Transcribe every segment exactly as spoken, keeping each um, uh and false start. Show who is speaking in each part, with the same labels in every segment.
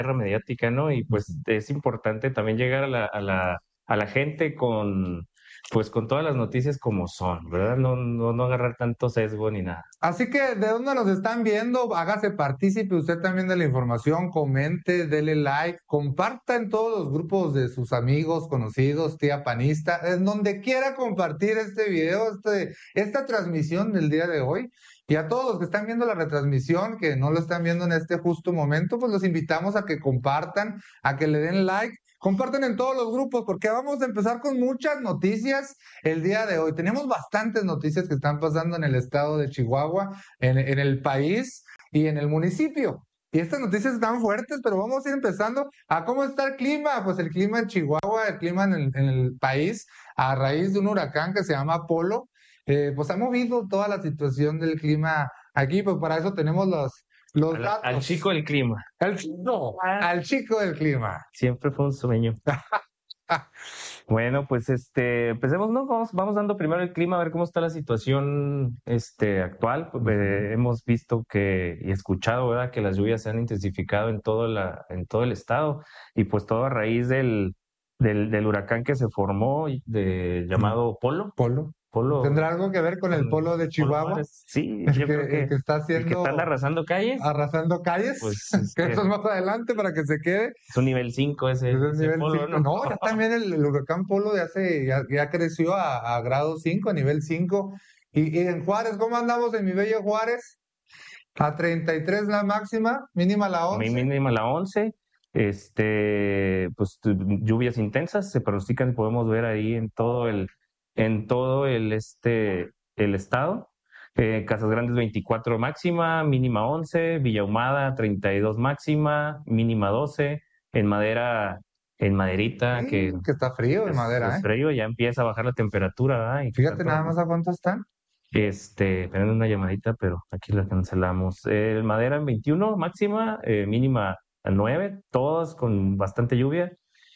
Speaker 1: guerra mediática, ¿no? Y pues es importante también llegar a la, a la, a la gente con, pues con todas las noticias como son, ¿verdad? No, no, no agarrar tanto sesgo ni nada.
Speaker 2: Así que, ¿de dónde nos están viendo? Hágase partícipe usted también de la información, comente, dele like, comparta en todos los grupos de sus amigos, conocidos, tía panista, en donde quiera compartir este video, este, esta transmisión del día de hoy. Y a todos los que están viendo la retransmisión, que no lo están viendo en este justo momento, pues los invitamos a que compartan, a que le den like. Compartan en todos los grupos porque vamos a empezar con muchas noticias el día de hoy. Tenemos bastantes noticias que están pasando en el estado de Chihuahua, en, en el país y en el municipio. Y estas noticias están fuertes, pero vamos a ir empezando a cómo está el clima. Pues el clima en Chihuahua, el clima en el, en el país, a raíz de un huracán que se llama Polo, eh, pues ha movido toda la situación del clima aquí. Pues para eso tenemos los, los
Speaker 1: Al, al chico
Speaker 2: datos.
Speaker 1: del clima.
Speaker 2: El, no, al chico del clima.
Speaker 1: Siempre fue un sueño. Bueno, pues este, empecemos, ¿no? Vamos, vamos dando primero el clima, a ver cómo está la situación este, actual. Pues, eh, hemos visto que y escuchado, ¿verdad?, que las lluvias se han intensificado en todo la, en todo el estado, y pues todo a raíz del, del, del huracán que se formó, y de, llamado Polo.
Speaker 2: Polo.
Speaker 1: Polo,
Speaker 2: ¿Tendrá algo que ver con el
Speaker 1: con
Speaker 2: polo de
Speaker 1: Polo
Speaker 2: Chihuahua?
Speaker 1: Madres. Sí,
Speaker 2: El
Speaker 1: yo
Speaker 2: que,
Speaker 1: creo
Speaker 2: el
Speaker 1: que
Speaker 2: que está
Speaker 1: el que está
Speaker 2: haciendo,
Speaker 1: arrasando calles,
Speaker 2: arrasando calles,
Speaker 1: pues es
Speaker 2: que
Speaker 1: que
Speaker 2: eso es más adelante para que se quede.
Speaker 1: es un nivel cinco ese,
Speaker 2: Desde el
Speaker 1: ese
Speaker 2: nivel
Speaker 1: Polo,
Speaker 2: cinco.
Speaker 1: ¿no?
Speaker 2: No, ya también el, el huracán Polo ya, se, ya, ya creció a, a grado cinco, a nivel cinco. Y, y en Juárez, ¿cómo andamos en mi bello Juárez? A treinta y tres la máxima, mínima la
Speaker 1: Mi
Speaker 2: once.
Speaker 1: mínima la once, este, pues tu- lluvias intensas se pronostican, podemos ver ahí en todo el, en todo el, este, el estado. Eh, Casas Grandes veinticuatro máxima, mínima once, Villa Ahumada treinta y dos máxima, mínima doce, en Madera, en Maderita, que
Speaker 2: Mm, que está frío en
Speaker 1: es,
Speaker 2: madera,
Speaker 1: es
Speaker 2: ¿eh?
Speaker 1: frío, ya empieza a bajar la temperatura, ¿verdad? Y está
Speaker 2: Fíjate nada
Speaker 1: todo,
Speaker 2: más a cuánto están.
Speaker 1: este, tenemos una llamadita, pero aquí la cancelamos. El Madera en veintiuno máxima, eh, mínima a nueve, todas con bastante lluvia.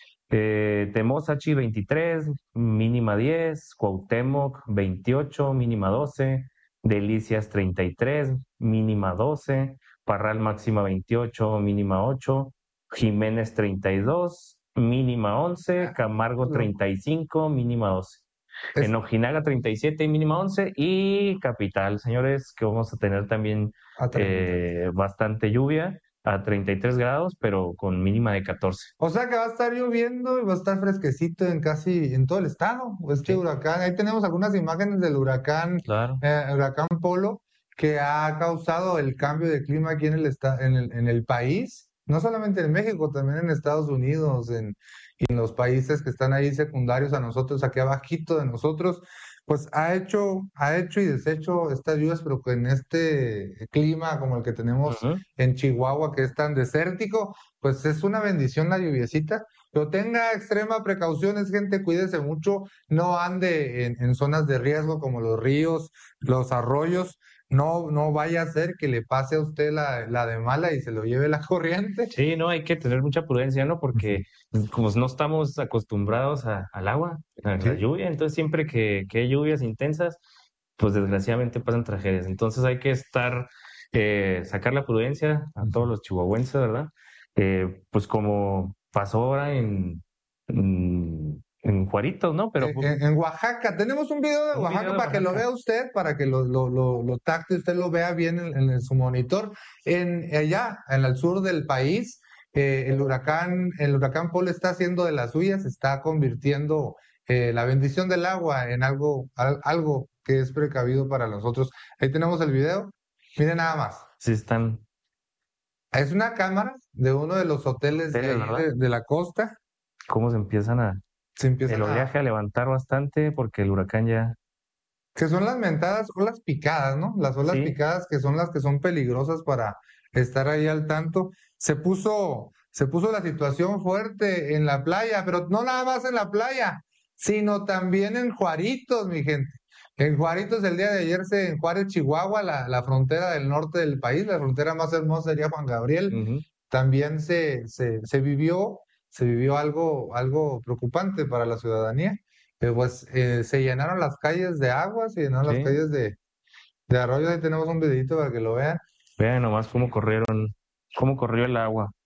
Speaker 1: Eh, Temozachi veintitrés, mínima diez. Cuauhtémoc veintiocho, mínima doce. Delicias treinta y tres, mínima doce. Parral máxima veintiocho, mínima ocho. Jiménez treinta y dos, mínima once.
Speaker 2: Ah,
Speaker 1: Camargo
Speaker 2: loco.
Speaker 1: treinta y cinco, mínima doce.
Speaker 2: Es,
Speaker 1: En Ojinaga treinta y siete y mínima once. Y Capital, señores, que vamos a tener también
Speaker 2: a treinta y tres.
Speaker 1: eh, bastante lluvia a treinta y tres grados, pero con mínima de catorce.
Speaker 2: O sea que va a estar lloviendo y va a estar fresquecito en casi en todo el estado. Este
Speaker 1: Sí,
Speaker 2: huracán, ahí tenemos algunas imágenes del huracán,
Speaker 1: claro.
Speaker 2: eh, huracán Polo, que ha causado el cambio de clima aquí en el, esta- en el, en el país, no solamente en México, también en Estados Unidos, en, y en los países que están ahí secundarios a nosotros, aquí abajito de nosotros, pues ha hecho, ha hecho y deshecho estas lluvias, pero que en este clima como el que tenemos
Speaker 1: Ujú.
Speaker 2: en Chihuahua, que es tan desértico, pues es una bendición la lluviecita, pero tenga extrema precauciones, gente, cuídese mucho, no ande en, en zonas de riesgo como los ríos, los arroyos, no, no vaya a ser que le pase a usted la, la de mala y se lo lleve la corriente.
Speaker 1: Sí, no, hay que tener mucha prudencia, ¿no?
Speaker 2: Ujú.
Speaker 1: Porque pues, como no estamos acostumbrados a- al agua, a la
Speaker 2: Sí.
Speaker 1: lluvia, entonces siempre que, que hay lluvias intensas, pues desgraciadamente pasan tragedias. Entonces hay que estar, eh, sacar la prudencia a todos
Speaker 2: Ujú.
Speaker 1: los chihuahuenses, ¿verdad? Eh, pues como pasó ahora en, en, en Juaritos, ¿no? Pero
Speaker 2: En,
Speaker 1: pues,
Speaker 2: en- en Oaxaca, tenemos un video de
Speaker 1: un video
Speaker 2: Oaxaca
Speaker 1: de
Speaker 2: para que lo
Speaker 1: Oaxaca.
Speaker 2: vea usted, para que lo, lo, lo, lo tacte, usted lo vea bien en, en su monitor. En allá, en el sur del país, eh, el huracán, el huracán Paul está haciendo de las suyas, está convirtiendo eh, la bendición del agua en algo, al- algo que es precavido para nosotros. Ahí tenemos el video. Miren nada más.
Speaker 1: Sí están
Speaker 2: Es una cámara de uno de los hoteles de
Speaker 1: hoteles,
Speaker 2: ahí
Speaker 1: ¿verdad?
Speaker 2: de, de la costa.
Speaker 1: Cómo se empiezan a,
Speaker 2: Se
Speaker 1: el
Speaker 2: empiezan a,
Speaker 1: oleaje a levantar bastante porque el huracán ya,
Speaker 2: que son las mentadas olas picadas, ¿no? Las olas
Speaker 1: sí,
Speaker 2: picadas que son las que son peligrosas para estar ahí al tanto. Se puso, se puso la situación fuerte en la playa, pero no nada más en la playa, sino también en Juaritos, mi gente. En Juaritos el día de ayer, se, en Juárez, Chihuahua, la, la frontera del norte del país, la frontera más hermosa sería Juan Gabriel,
Speaker 1: ujú.
Speaker 2: también se, se, se vivió, se vivió algo, algo preocupante para la ciudadanía. Eh, pues eh, se llenaron las calles de agua, se llenaron las
Speaker 1: Sí.
Speaker 2: calles de, de arroyos. Ahí tenemos un videito para que lo vean.
Speaker 1: Vean nomás cómo corrieron, cómo corrió el agua.